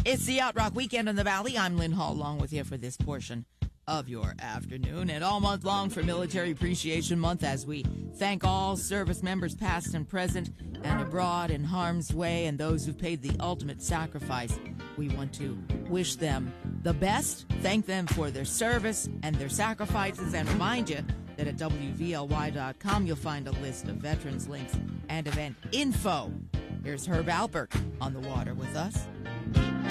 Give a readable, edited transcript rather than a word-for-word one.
It's the Yacht Rock Weekend in the Valley. I'm Lynn Hall, along with you for this portion of your afternoon and all month long for Military Appreciation Month, as we thank all service members past and present and abroad in harm's way, and those who've paid the ultimate sacrifice. We want to wish them the best, thank them for their service and their sacrifices, and remind you that at WVLY.com you'll find a list of veterans links and event info. Here's Herb Alpert on the water with us.